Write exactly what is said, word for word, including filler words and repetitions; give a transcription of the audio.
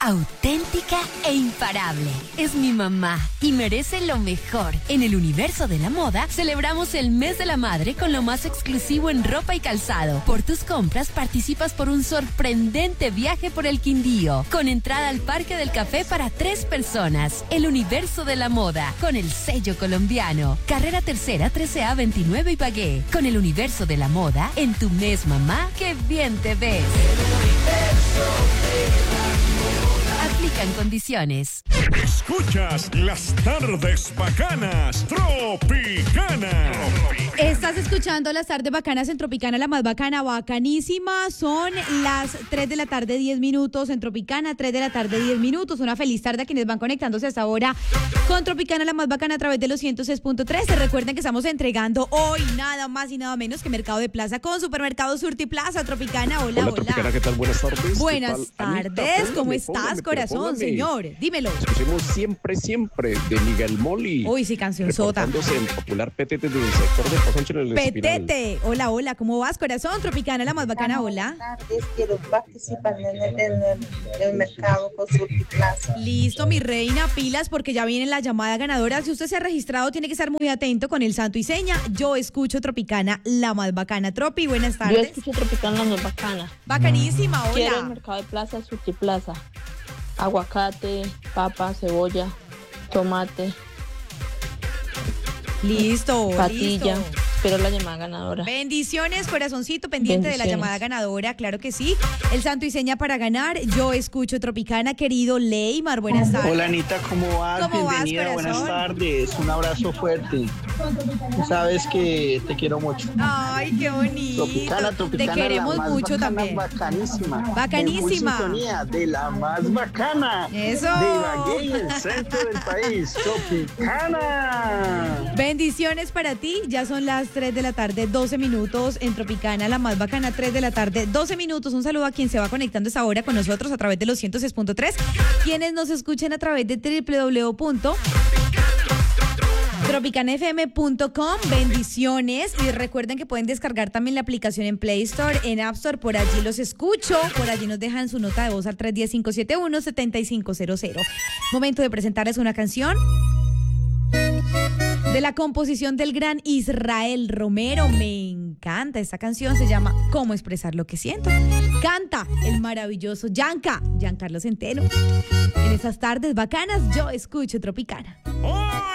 auténtica e imparable. Es mi mamá y merece lo mejor. En el universo de la moda, celebramos el mes de la madre con lo más exclusivo en ropa y calzado. Por tus compras, participas por un sorprendente viaje por el Quindío, con entrada al Parque del Café para tres personas. El universo de la moda, con el sello colombiano. Carrera Tercera, trece A veintinueve Ibagué. Con el universo de la moda, en tu mes, mamá, ¡qué bien te ves! Aplican condiciones. Escuchas las tardes bacanas Tropicana. Estás escuchando las tardes bacanas en Tropicana, la más bacana, bacanísima. Son las tres de la tarde, diez minutos en Tropicana, tres de la tarde, diez minutos. Una feliz tarde a quienes van conectándose hasta ahora con Tropicana, la más bacana, a través de los ciento seis punto tres. Se recuerden que estamos entregando hoy nada más y nada menos que Mercado de Plaza con Supermercado Surtiplaza. Tropicana, hola, hola. Hola, Tropicana, ¿qué tal? Buenas tardes. Buenas tardes, Anita, ¿cómo póngame, estás, póngame, corazón, póngame. señor? Dímelo. Escuchemos siempre, siempre de Miguel Moli. Uy, sí, canción sota. Reportándose en popular Petete del sector de Pasancho en el Espinal. Petete, hola, hola, ¿cómo vas, corazón? Tropicana, la más bacana, hola. Buenas tardes, quiero participar en el, en el, en el mercado con Surtiplaza. Listo, mi reina, pilas, porque ya viene la llamada ganadora. Si usted se ha registrado, tiene que estar muy atento con el santo y seña. Yo escucho Tropicana, la más bacana. Tropi, buenas tardes. Yo escucho Tropicana, la más bacana. Bacanísima, hola. Quiero el Mercado de Plaza, Surtiplaza. Aguacate, papa, cebolla, tomate. Listo, patilla. listo. Espero la llamada ganadora. Bendiciones, corazoncito, pendiente Bendiciones. de la llamada ganadora, claro que sí. El santo y seña para ganar. Yo escucho Tropicana, querido Leymar, buenas tardes. Hola Anita, ¿cómo vas? ¿Cómo vas, Bienvenida, corazón? buenas tardes. Un abrazo fuerte. Tú sabes que te quiero mucho. Ay, qué bonito. Tropicana, Tropicana, Te queremos la más mucho bacana, también. Bacanísima. Bacanísima. En full sintonía de la más bacana. Eso. De Ibagué, en el centro del país. Tropicana. Bendiciones para ti. Ya son las tres de la tarde, doce minutos en Tropicana, la más bacana, tres de la tarde, doce minutos. Un saludo a quien se va conectando esta hora con nosotros a través de los ciento seis punto tres. Quienes nos escuchen a través de doble u doble u doble u punto tropicana f m punto com. Bendiciones. Y recuerden que pueden descargar también la aplicación en Play Store, en App Store. Por allí los escucho. Por allí nos dejan su nota de voz al tres uno cero, cinco siete uno, siete cinco cero cero. Momento de presentarles una canción de la composición del gran Israel Romero. Me encanta esta canción, se llama ¿Cómo expresar lo que siento? Canta el maravilloso Yanka, Giancarlo Centeno. En esas tardes bacanas, yo escucho Tropicana. ¡Oh!